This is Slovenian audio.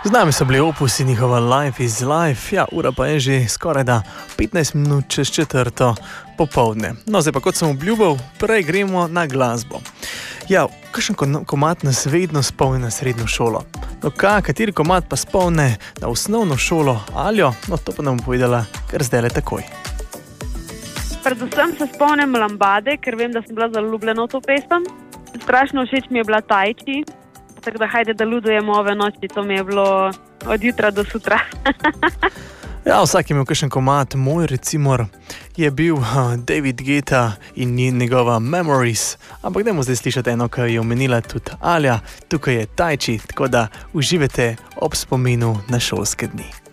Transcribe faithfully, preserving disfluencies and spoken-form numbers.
Z nami so bili Opus in njihova Life is Life, ja, ura pa je že skoraj da petnajst minut čez četrto popovdne. No, zdaj pa kot sem obljubil, prej gremo na glasbo. Ja, kakšen komad nas vedno spomni na srednjo šolo? No, kaj, kateri komad pa spomne na osnovno šolo Aljo? No, to pa nam bo povedala kar zdajle takoj. Predvsem se spomnim Lambade, ker vem, da sem bila zaljubljena v to pesem. Strašno všeč mi je bila Tajči. Tako da hajde, da ludujemo ove noči, to mi je bilo od jutra do sutra. Ja, vsak je imel kakšen komad, moj recimo je bil uh, David Guetta in njegova Memories, ampak dajmo zdaj slišati eno, ki je omenila tudi Alja, tukaj je Tajči, tako da uživajte ob spominu na šolske dni.